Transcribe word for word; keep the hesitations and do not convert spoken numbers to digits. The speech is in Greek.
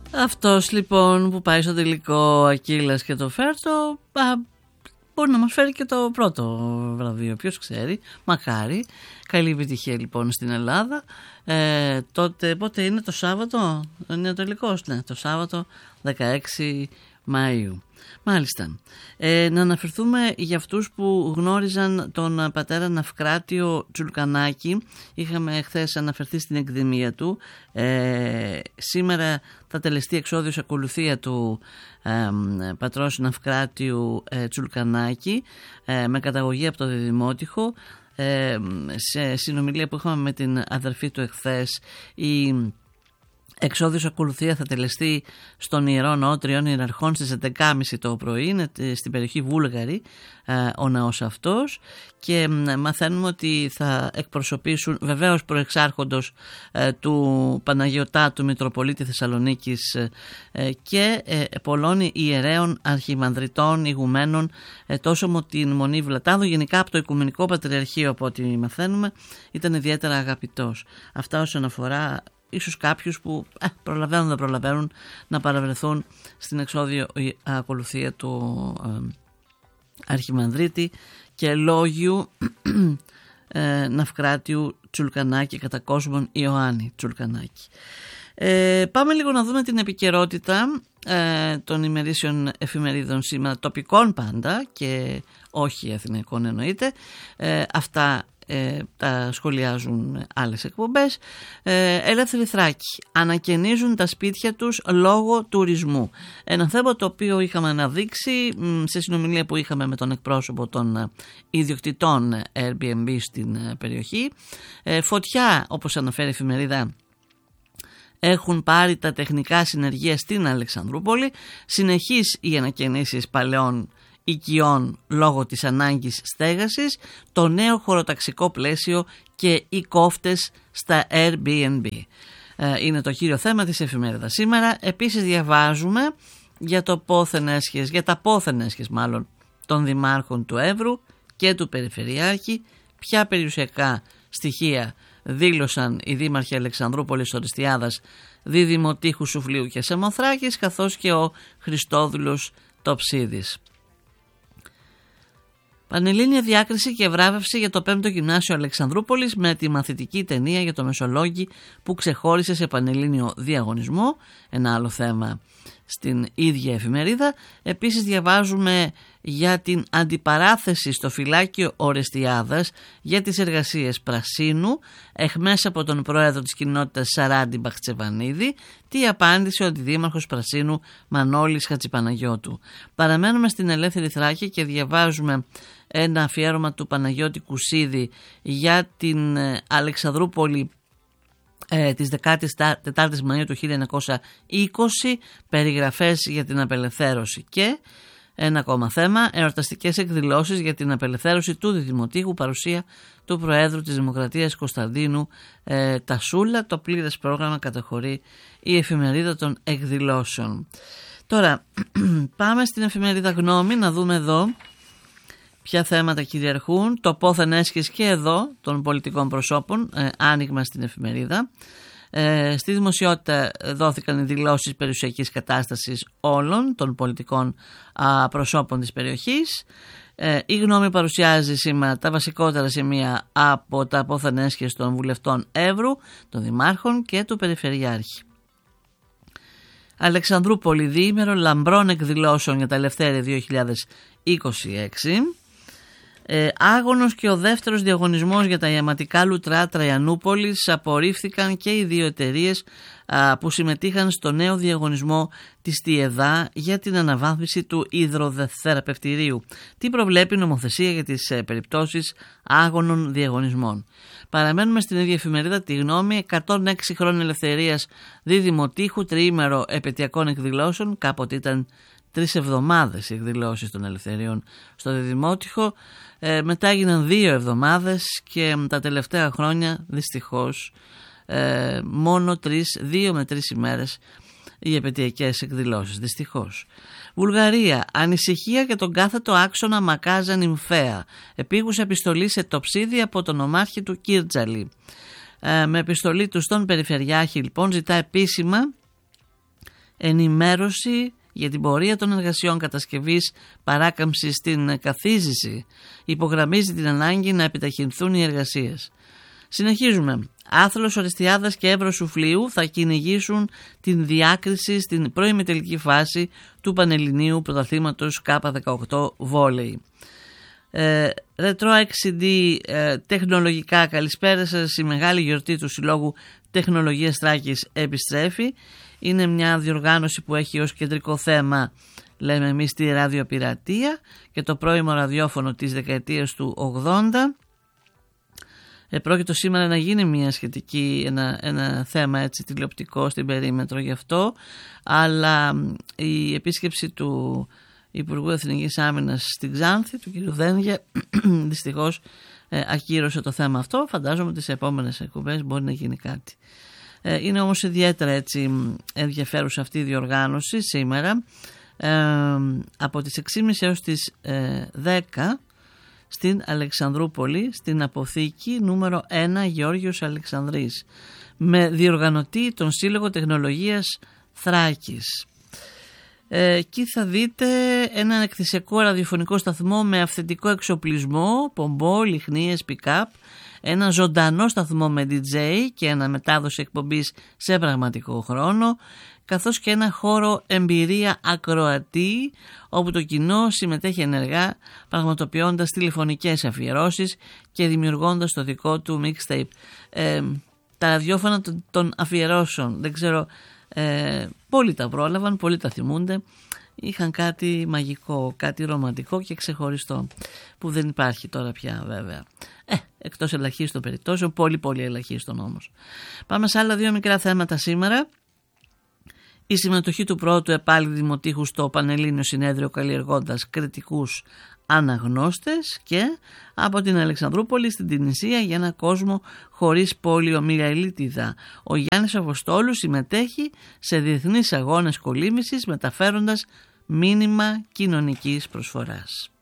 Αυτός λοιπόν που πάει στο τελικό Ακύλας και το Φέρτο α, μπορεί να μας φέρει και το πρώτο βραβείο, ποιος ξέρει, μακάρι. Καλή επιτυχία λοιπόν στην Ελλάδα. ε, τότε πότε είναι, το Σάββατο είναι ο τελικός? Ναι, το Σάββατο δεκαέξι Μαΐου. Μάλιστα. Ε, να αναφερθούμε για αυτούς που γνώριζαν τον πατέρα Ναυκράτιο Τσουλκανάκη. Είχαμε χθες αναφερθεί στην εκδημία του. Ε, σήμερα θα τελεστεί εξόδιος ακολουθία του ε, πατρός Ναυκράτιου ε, Τσουλκανάκη ε, με καταγωγή από το Διδημότυχο. Ε, σε συνομιλία που είχαμε με την αδερφή του εχθές, η εξόδιος ακολουθία θα τελεστεί στον Ιερό Ναό Τριών Ιεραρχών στις έντεκα και μισή το πρωί. Είναι στην περιοχή Βούλγαρη ε, ο ναός αυτός, και ε, μαθαίνουμε ότι θα εκπροσωπήσουν βεβαίως προεξάρχοντος ε, του Παναγιωτάτου Μητροπολίτη Θεσσαλονίκης ε, και ε, πολλών ιερέων αρχιμανδριτών, ηγουμένων, ε, τόσο από την Μονή Βλατάδου, γενικά από το Οικουμενικό Πατριαρχείο, από ό,τι μαθαίνουμε, ήταν ιδιαίτερα αγαπητός. Αυτά όσον αφορά ίσως κάποιους που ε, προλαβαίνουν δεν προλαβαίνουν να παραβρεθούν στην εξόδιο ακολουθία του ε, Αρχιμανδρίτη και Λόγιου ε, Ναυκράτιου Τσουλκανάκη κατά κόσμον Ιωάννη Τσουλκανάκη. Ε, πάμε λίγο να δούμε την επικαιρότητα ε, των ημερήσεων εφημερίδων σήμερα, τοπικών πάντα και όχι αθηναϊκών εννοείται. Ε, αυτά Ε, τα σχολιάζουν άλλες εκπομπές. ε, Ελεύθερη Θράκη. Ανακαινίζουν τα σπίτια τους λόγω τουρισμού. Ένα θέμα το οποίο είχαμε αναδείξει σε συνομιλία που είχαμε με τον εκπρόσωπο των ιδιοκτητών Airbnb στην περιοχή. ε, Φωτιά, όπως αναφέρει η εφημερίδα, έχουν πάρει τα τεχνικά συνεργεία στην Αλεξανδρούπολη. Συνεχείς οι ανακαινήσεις παλαιών οικειών λόγω της ανάγκης στέγασης, το νέο χωροταξικό πλαίσιο και οι κόφτες στα Airbnb. Ε, είναι το κύριο θέμα της εφημερίδας σήμερα. Επίσης διαβάζουμε για το πόθεν έσχες, για τα πόθεν έσχες μάλλον των δημάρχων του Εύρου και του Περιφερειάρχη, ποια περιουσιακά στοιχεία δήλωσαν οι δήμαρχοι Αλεξανδρούπολης, Οριστιάδας, Διδημοτήχου, Σουφλίου και Σαμοθράκης, καθώς και ο Χριστόδουλος Τοψίδης. Πανελλήνια διάκριση και βράβευση για το πέμπτο Γυμνάσιο Αλεξανδρούπολης με τη μαθητική ταινία για το Μεσολόγγι που ξεχώρισε σε πανελλήνιο διαγωνισμό. Ένα άλλο θέμα στην ίδια εφημερίδα. Επίσης διαβάζουμε για την αντιπαράθεση στο φυλάκιο Ορεστιάδας για τις εργασίες Πρασίνου, εχμές από τον πρόεδρο της κοινότητας Σαράντι Μπαχτσεβανίδη, τι απάντησε ο αντιδήμαρχος Πρασίνου Μανώλης Χατζηπαναγιώτου. Παραμένουμε στην Ελεύθερη Θράκη και διαβάζουμε ένα αφιέρωμα του Παναγιώτη Κουσίδη για την Αλεξανδρούπολη ε, της δεκατέσσερις Μαΐου του χίλια εννιακόσια είκοσι, περιγραφές για την απελευθέρωση και ένα ακόμα θέμα, εορταστικές εκδηλώσεις για την απελευθέρωση του Διδημοτήχου, παρουσία του Προέδρου της Δημοκρατίας Κωνσταντίνου ε, Τασούλα. Το πλήρες πρόγραμμα καταχωρεί η εφημερίδα των εκδηλώσεων. Τώρα πάμε στην εφημερίδα Γνώμη να δούμε εδώ ποια θέματα κυριαρχούν. Το πόθεν έσχες και εδώ των πολιτικών προσώπων, ε, άνοιγμα στην εφημερίδα. Ε, στη δημοσιότητα δόθηκαν οι δηλώσεις περιουσιακής κατάστασης όλων των πολιτικών α, προσώπων της περιοχής. Ε, η Γνώμη παρουσιάζει σήμερα τα βασικότερα σημεία από τα πόθεν έσχες των βουλευτών Εύρου, των δημάρχων και του Περιφερειάρχη. Αλεξανδρούπολη, διήμερο λαμπρών εκδηλώσεων για τα Ελευθέρια δύο χιλιάδες είκοσι έξι. Ε, άγωνος και ο δεύτερος διαγωνισμός για τα ιαματικά λουτρά Τραϊανούπολης. Απορρίφθηκαν και οι δύο εταιρείες α, που συμμετείχαν στο νέο διαγωνισμό της ΤΙΕΔΑ για την αναβάθμιση του υδροθεραπευτηρίου. Τι προβλέπει η νομοθεσία για τις ε, περιπτώσεις άγωνων διαγωνισμών. Παραμένουμε στην ίδια εφημερίδα Τη Γνώμη. εκατόν έξι χρόνια ελευθερίας Διδημοτήχου, τριήμερο επαιτειακών εκδηλώσεων. Κάποτε ήταν τρεις εβδομάδες οι εκδηλώσεις των ελευθεριών στο Διδημότυχο. Ε, μετά έγιναν δύο εβδομάδες και τα τελευταία χρόνια δυστυχώς ε, μόνο τρεις, δύο με τρεις ημέρες οι επαιτειακές εκδηλώσεις. Δυστυχώς. Βουλγαρία. Ανησυχία για τον κάθετο άξονα Μακάζα Νυμφαία. Επίγουσα επιστολή σε Τοψίδη από τον ομάρχη του Κίρτζαλη. Ε, με επιστολή του στον Περιφερειάρχη λοιπόν ζητά επίσημα ενημέρωση για την πορεία των εργασιών κατασκευής παράκαμψης στην καθίζηση. Υπογραμμίζει την ανάγκη να επιταχυνθούν οι εργασίες. Συνεχίζουμε. Άθλος Οριστιάδας και Εύρος Σουφλίου θα κυνηγήσουν την διάκριση στην προημιτελική φάση του Πανελληνίου Πρωταθλήματος Κάπα δεκαοκτώ Βόλεϊ. Ε, Ρετρό έξι ντι ε, τεχνολογικά, καλησπέρα σας. Η μεγάλη γιορτή του Συλλόγου Τεχνολογίας Θράκης επιστρέφει. Είναι μια διοργάνωση που έχει ως κεντρικό θέμα, λέμε εμείς, τη ραδιοπειρατεία και το πρώιμο ραδιόφωνο της δεκαετίας του ογδόντα. Ε, πρόκειται σήμερα να γίνει μια σχετική, ένα, ένα θέμα έτσι τηλεοπτικό στην περίμετρο γι' αυτό, αλλά η επίσκεψη του Υπουργού Εθνικής Άμυνας στην Ξάνθη, του κ. Δένδια, δυστυχώς ε, ακύρωσε το θέμα αυτό. Φαντάζομαι ότι σε επόμενες εκπομπές μπορεί να γίνει κάτι. Ε, είναι όμως ιδιαίτερα έτσι ενδιαφέρουσα αυτή η διοργάνωση σήμερα, ε, από τις έξι και μισή έως τις ε, δέκα στην Αλεξανδρούπολη, στην αποθήκη νούμερο ένα Γεώργιος Αλεξανδρής, με διοργανωτή τον Σύλλογο Τεχνολογίας Θράκης. Ε, εκεί θα δείτε έναν εκθεσιακό ραδιοφωνικό σταθμό με αυθεντικό εξοπλισμό, πομπό, λιχνίες, pick-up, ένα ζωντανό σταθμό με ντι τζέι και ένα μετάδοση εκπομπής σε πραγματικό χρόνο, καθώς και ένα χώρο εμπειρία ακροατή, όπου το κοινό συμμετέχει ενεργά, πραγματοποιώντας τηλεφωνικές αφιερώσεις και δημιουργώντας το δικό του mixtape. Ε, τα ραδιόφωνα των αφιερώσεων, δεν ξέρω, ε, πολλοί τα πρόλαβαν, πολλοί τα θυμούνται. Είχαν κάτι μαγικό, κάτι ρομαντικό και ξεχωριστό, που δεν υπάρχει τώρα πια βέβαια. Ε, εκτός ελαχίστων περιπτώσεων, πολύ πολύ ελαχίστων όμως. Πάμε σε άλλα δύο μικρά θέματα σήμερα. Η συμμετοχή του πρώτου επάλληλου δημοτήχου στο Πανελλήνιο Συνέδριο καλλιεργώντας κριτικούς αναγνώστες, και από την Αλεξανδρούπολη στην Τινησία για ένα κόσμο χωρίς πολιομυελίτιδα. Ο Γιάννης Αποστόλου συμμετέχει σε διεθνείς αγώνες κολύμβησης μεταφέροντας μήνυμα κοινωνικής προσφοράς.